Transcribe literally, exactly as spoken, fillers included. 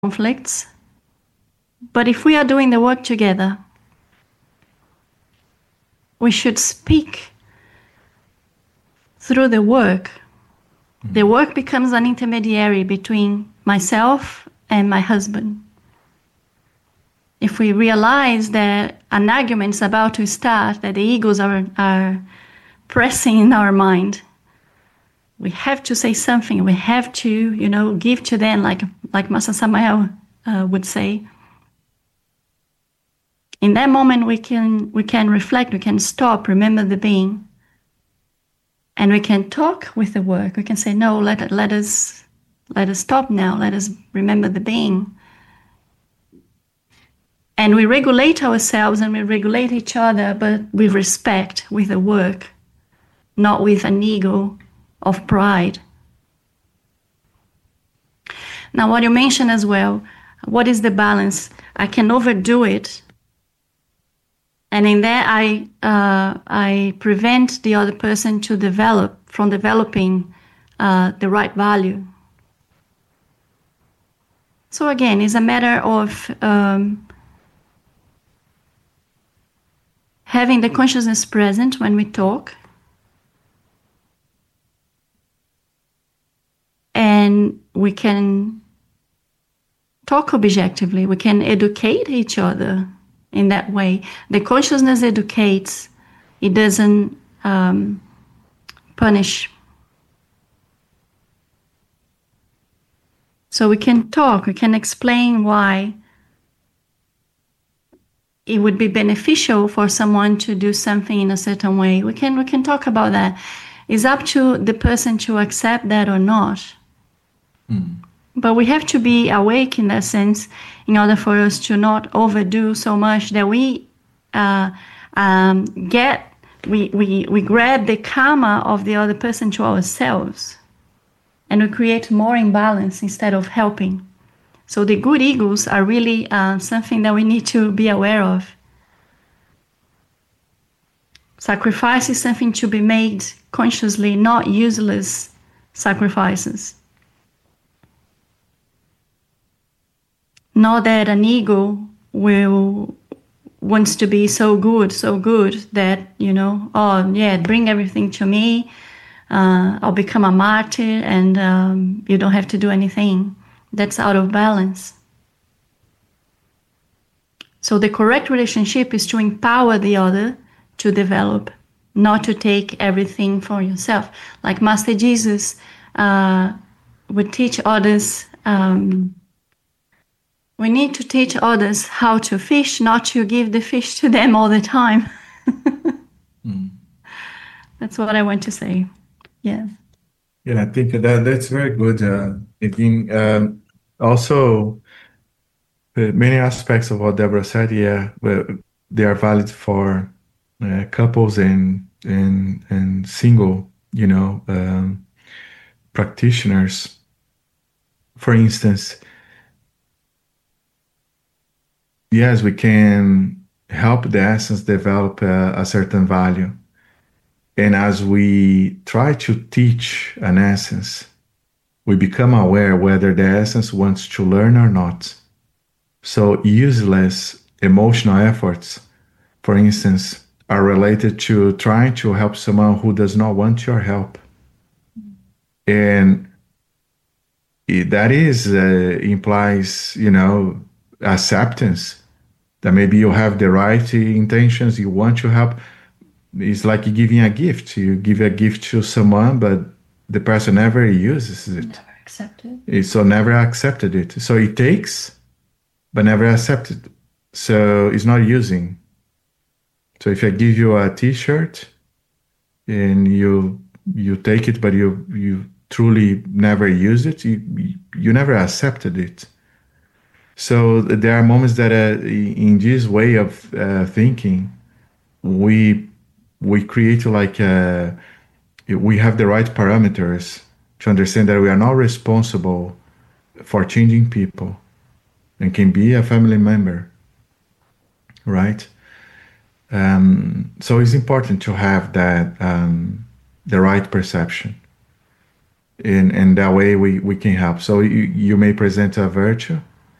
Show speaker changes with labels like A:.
A: conflicts. But if we are doing the work together, we should speak through the work. Mm-hmm. The work becomes an intermediary between myself and my husband. If we realize that an argument is about to start, that the egos are, are pressing in our mind, we have to say something. We have to, you know, give to them, like like Master Samael uh, would say. In that moment, we can we can reflect. We can stop, remember the being, and we can talk with the work. We can say, no, let let us let us stop now. Let us remember the being. And we regulate ourselves and we regulate each other, but with respect, with the work, not with an ego of pride. Now, what you mentioned as well, what is the balance? I can overdo it, and in that I uh, I prevent the other person to develop from developing uh, the right value. So again, it's a matter of um, having the consciousness present when we talk, and we can talk objectively. We can educate each other in that way. The consciousness educates, it doesn't um, punish. So we can talk, we can explain why it would be beneficial for someone to do something in a certain way. We can we can talk about that. It's up to the person to accept that or not. Mm. But we have to be awake in that sense in order for us to not overdo so much that we uh, um, get, we, we, we grab the karma of the other person to ourselves, and we create more imbalance instead of helping. So the good egos are really uh, something that we need to be aware of. Sacrifice is something to be made consciously, not useless sacrifices. Not that an ego will wants to be so good, so good that, you know, oh yeah, bring everything to me, uh, I'll become a martyr, and um, you don't have to do anything. That's out of balance. So the correct relationship is to empower the other to develop, not to take everything for yourself. Like Master Jesus uh, would teach others, um, we need to teach others how to fish, not to give the fish to them all the time. mm. That's what I want to say. Yes.
B: Yeah, I think that that's very good. Uh, I think um, also uh, many aspects of what Deborah said, yeah, well, they are valid for uh, couples and and and single, you know, um, practitioners. For instance, yes, we can help the essence develop a, a certain value. And as we try to teach an essence, we become aware whether the essence wants to learn or not. So useless emotional efforts, for instance, are related to trying to help someone who does not want your help. And that is uh, implies, you know, acceptance, that maybe you have the right intentions, you want to help. It's like giving a gift. You give a gift to someone, but the person never uses it.
A: Never accepted it.
B: So never accepted it. So it takes, but never accepted. So it's not using. So if I give you a T-shirt and you you take it, but you you truly never use it, you you never accepted it. So there are moments that uh, in this way of uh, thinking, we we create like a, we have the right parameters to understand that we are not responsible for changing people and can be a family member, right? Um, so it's important to have that, um, the right perception. And, and that way we, we can help. So you, you may present a virtue,